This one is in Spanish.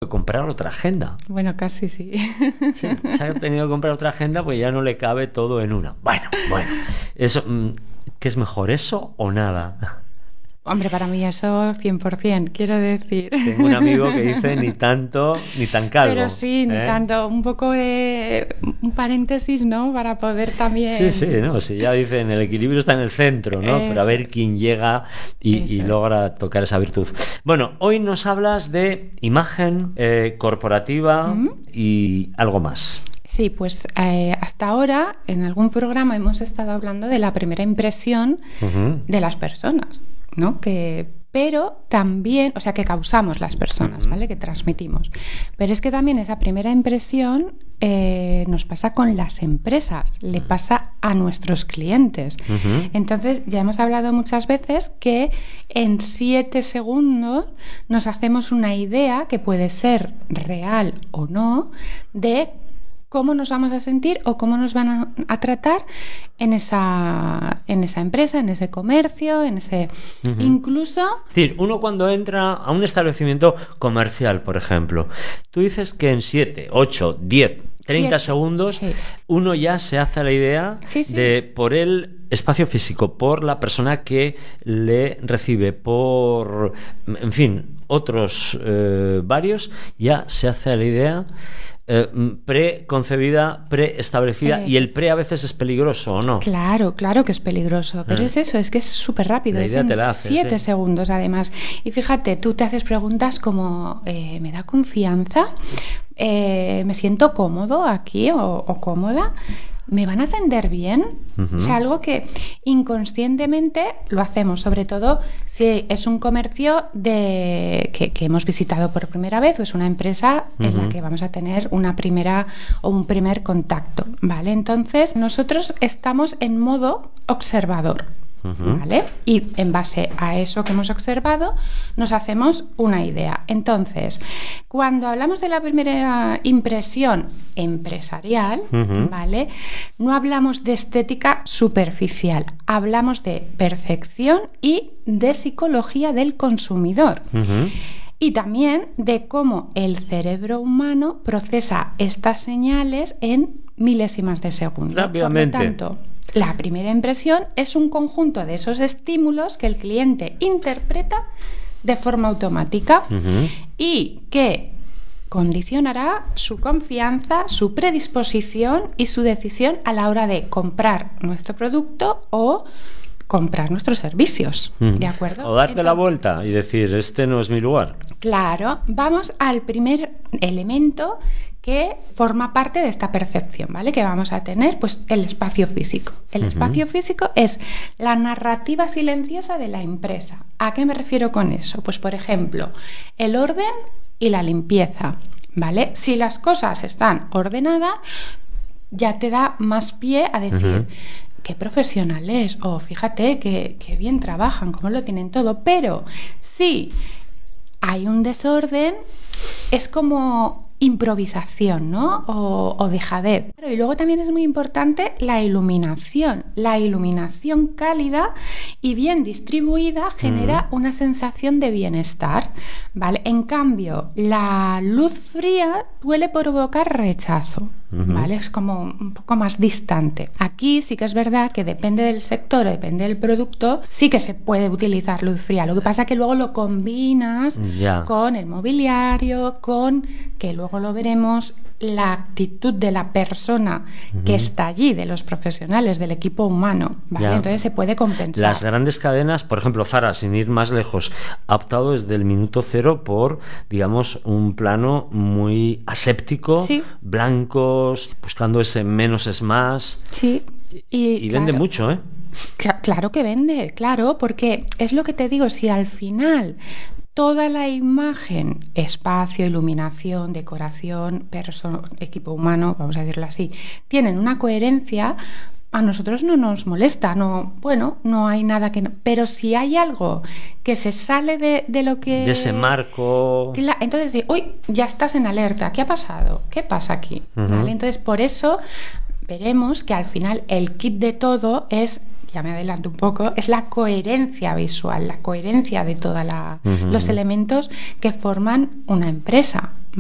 que comprar otra agenda. Bueno, casi sí. Sí, se ha tenido que comprar otra agenda, pues ya no le cabe todo en una. Bueno. Eso, ¿qué es mejor, eso o nada? Hombre, para mí eso 100%, quiero decir. Tengo un amigo que dice ni tanto ni tan calvo. Pero sí, ni tanto, un poco de un paréntesis, ¿no? Para poder también... Sí, no, si ya dicen el equilibrio está en el centro, ¿no? Pero a ver quién llega y logra tocar esa virtud. Bueno, hoy nos hablas de imagen corporativa y algo más. Sí, pues hasta ahora en algún programa hemos estado hablando de la primera impresión de las personas, ¿no? Pero también, o sea, que causamos las personas, ¿vale? Que transmitimos. Pero es que también esa primera impresión nos pasa con las empresas, le pasa a nuestros clientes. Entonces, ya hemos hablado muchas veces que en 7 segundos nos hacemos una idea, que puede ser real o no, de cómo nos vamos a sentir o cómo nos van a tratar en esa empresa, en ese comercio, en ese... Incluso... Es decir, uno cuando entra a un establecimiento comercial, por ejemplo, tú dices que en 7, 8, 10, 30 segundos uno ya se hace la idea de, por el espacio físico, por la persona que le recibe, por, en fin, otros varios, ya se hace la idea preconcebida, preestablecida, y el pre a veces es peligroso, ¿o no? Claro que es peligroso, pero es eso, es que es súper rápido, es en 7 segundos además. Y fíjate, tú te haces preguntas como, ¿me da confianza? ¿Me siento cómodo aquí o cómoda? ¿Me van a atender bien? O sea, algo que inconscientemente lo hacemos, sobre todo si es un comercio que hemos visitado por primera vez o es una empresa en la que vamos a tener una primera o un primer contacto, ¿vale? Entonces, nosotros estamos en modo observador. ¿Vale? Y en base a eso que hemos observado nos hacemos una idea. Entonces, cuando hablamos de la primera impresión empresarial, ¿vale? No hablamos de estética superficial, hablamos de percepción y de psicología del consumidor. Y también de cómo el cerebro humano procesa estas señales en milésimas de segundo. Rápidamente. Por lo tanto, la primera impresión es un conjunto de esos estímulos que el cliente interpreta de forma automática y que condicionará su confianza, su predisposición y su decisión a la hora de comprar nuestro producto o comprar nuestros servicios, ¿de acuerdo? O darte la vuelta y decir, este no es mi lugar. Claro, vamos al primer elemento que forma parte de esta percepción, ¿vale? Que vamos a tener, pues, el espacio físico. El espacio físico es la narrativa silenciosa de la empresa. ¿A qué me refiero con eso? Pues, por ejemplo, el orden y la limpieza, ¿vale? Si las cosas están ordenadas, ya te da más pie a decir... qué profesionales, o fíjate que bien trabajan, cómo lo tienen todo. Pero si hay un desorden, es como improvisación, ¿no? O dejadez. Y luego también es muy importante la iluminación. La iluminación cálida y bien distribuida genera una sensación de bienestar, ¿vale? En cambio, la luz fría suele provocar rechazo, ¿vale? Es como un poco más distante. Aquí sí que es verdad que depende del sector, depende del producto, sí que se puede utilizar luz fría. Lo que pasa es que luego lo combinas con el mobiliario, con, que luego lo veremos, la actitud de la persona que está allí, de los profesionales, del equipo humano, ¿vale? Entonces se puede compensar. Las grandes cadenas, por ejemplo, Zara, sin ir más lejos, ha optado desde el minuto cero por, digamos, un plano muy aséptico, blancos, buscando ese menos es más. Sí. Y vende mucho, ¿eh? Claro que vende, claro, porque es lo que te digo, si al final toda la imagen, espacio, iluminación, decoración, equipo humano, vamos a decirlo así, tienen una coherencia, a nosotros no nos molesta, no hay nada que... Pero si hay algo que se sale de lo que... De ese marco... Entonces, uy, ya estás en alerta, ¿qué ha pasado? ¿Qué pasa aquí? ¿Vale? Entonces, por eso veremos que al final el kit de todo es... ya me adelanto un poco, es la coherencia visual, la coherencia de todos los elementos que forman una empresa.